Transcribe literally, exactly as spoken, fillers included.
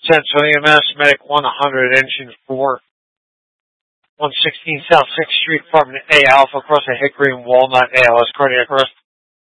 Central E M S, Medic one hundred, Engine four. one sixteen South sixth Street, Apartment A Alpha, across the Hickory and Walnut, A L S cardiac arrest.